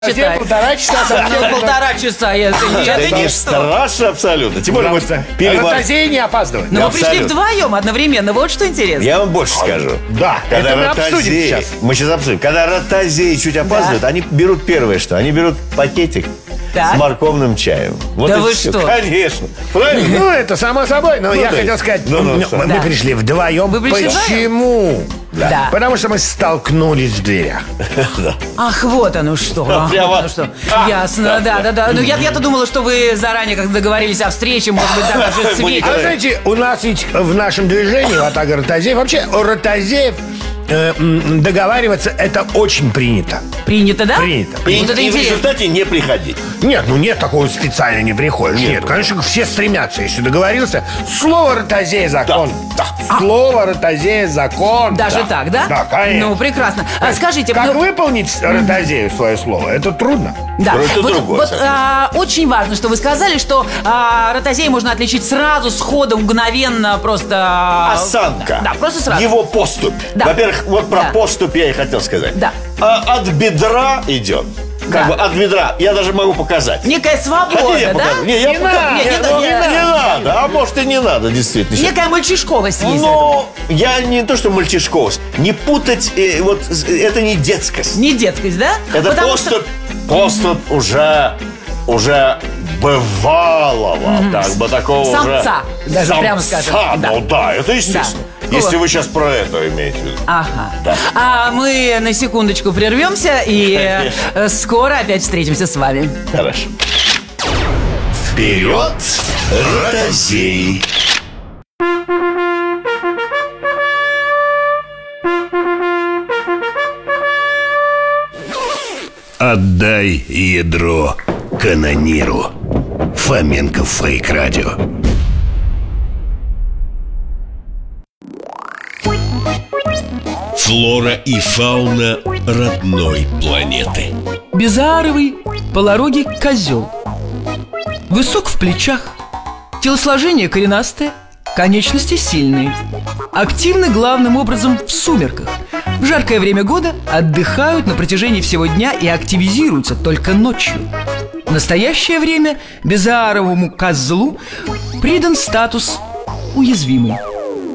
Где полтора часа. Полтора часа. Это не страшно абсолютно. Тем более мы пили... Ротозей не опаздывает. Но вы пришли вдвоем одновременно. Вот что интересно. Я вам больше скажу. Да, это мы обсудим сейчас. Мы сейчас обсудим. Когда ротозеи чуть опаздывают, они берут первое что? Они берут пакетик с морковным чаем. Вот да и вы все. что? Конечно. Правильно? Ну, это само собой. Но я хотел сказать, мы пришли вдвоем. Вы пришли Почему? Да. Потому что мы столкнулись в дверях. Ах, вот оно что. Прямо. Ясно, да. Ну, я-то думала, что вы заранее как договорились о встрече, может быть, даже светит. А знаете, у нас ведь в нашем движении Атака Ротозеев, вообще у Ротозеев договариваться это очень принято. Принято, да? Принято. Вот это И в интересно. результате не приходить. Нет, нет такого специально не приходишь. Нет, конечно, все стремятся. Если договорился, слово Ротозея закон. Да. Слово Ротозея закон. Даже так, да? Да, конечно. Ну, прекрасно. Скажите, Как выполнить Ротозею свое слово? Это трудно. да. Это другое совсем. Очень важно, что вы сказали, что ротозея можно отличить сразу, сходу, мгновенно, просто... Осанка. Да, просто сразу. Его поступь. Да. Во-первых, вот про Да. поступь я и хотел сказать. Да. От бедра идет. Как бы от бедра. Я даже могу показать. Некая свобода, Хотите, я да? покажу? Не, я покажу. Не надо. А может и не надо, действительно. Некая мальчишковость есть. Но я не то, что мальчишковость. Не путать, вот это не детскость. Не детскость, да? Это Потому что- поступь уже бывалого, как бы такого Самца, уже. даже прямо скажем. Ну да, это естественно. Да. Если вы сейчас про это имеете в виду. Ага. Да. А мы на секундочку прервемся и скоро опять встретимся с вами. Хорошо. Вперед, ротозей! Отдай ядро канониру. Фоменко Фейк Радио. Флора и фауна родной планеты. Безааровый, полорогий козел. Высок в плечах, телосложение коренастое, конечности сильные. Активны главным образом в сумерках. В жаркое время года отдыхают на протяжении всего дня и активизируются только ночью. В настоящее время безааровому козлу придан статус уязвимый.